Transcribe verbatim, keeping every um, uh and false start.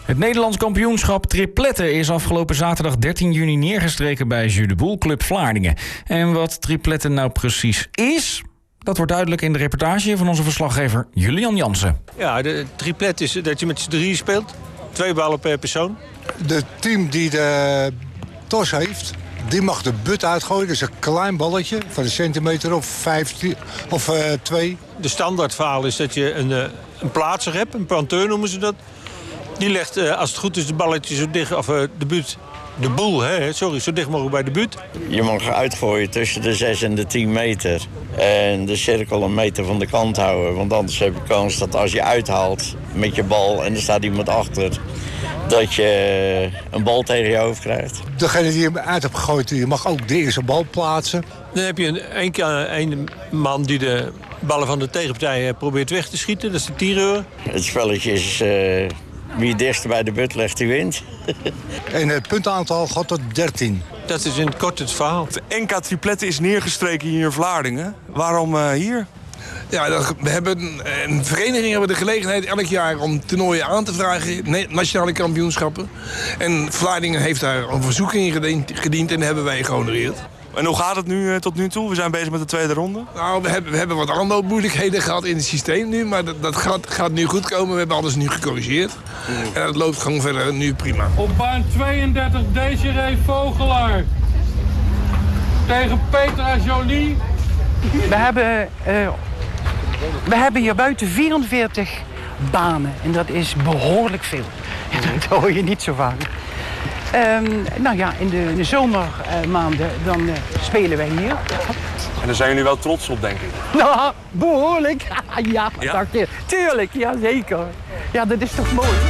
Het Nederlands kampioenschap tripletten is afgelopen zaterdag dertien juni neergestreken bij Jeu de Boel Club Vlaardingen. En wat tripletten nou precies is, dat wordt duidelijk in de reportage van onze verslaggever Julian Jansen. Ja, de triplet is dat je met z'n drieën speelt. Twee ballen per persoon. De team die de tos heeft, die mag de but uitgooien. Dat is een klein balletje van een centimeter of vijftien of uh, twee. De standaardverhaal is dat je een, uh, een plaatser hebt, een planteur noemen ze dat. Die legt, uh, als het goed is, de balletje zo dicht, of uh, de buut, de boel, hè, sorry, zo dicht mogelijk bij de buut. Je mag uitgooien tussen de zes en de tien meter. En de cirkel een meter van de kant houden. Want anders heb je kans dat als je uithaalt met je bal en er staat iemand achter, dat je een bal tegen je hoofd krijgt. Degene die hem uit hebt gegooid, die mag ook de eerste bal plaatsen. Dan heb je een, een, een man die de ballen van de tegenpartij probeert weg te schieten. Dat is de tireur. Het spelletje is uh, wie het dichtst bij de but legt, die wint. En het puntaantal gaat tot dertien. Dat is in het kort het verhaal. De N K tripletten is neergestreken hier in Vlaardingen. Waarom uh, hier? Ja, dat, we hebben een vereniging hebben de gelegenheid elk jaar om toernooien aan te vragen, nationale kampioenschappen. En Vlaardingen heeft daar een verzoek in gediend, gediend en hebben wij gehonoreerd. En hoe gaat het nu uh, tot nu toe? We zijn bezig met de tweede ronde. Nou, we hebben, we hebben wat aanloopmoeilijkheden gehad in het systeem nu, maar dat, dat gaat, gaat nu goed komen. We hebben alles nu gecorrigeerd. Mm. En dat loopt gewoon verder nu prima. Op baan tweeëndertig Desiree Vogelaar tegen Petra Jolie. We hebben, uh, we hebben hier buiten vierenveertig banen en dat is behoorlijk veel. Dat hoor je niet zo vaak. Um, nou ja, in de, in de zomermaanden uh, dan uh, spelen wij hier. En daar zijn jullie wel trots op, denk ik? Nou, behoorlijk. ja, ja? Dacht je. Tuurlijk, ja zeker. Ja, dat is toch mooi.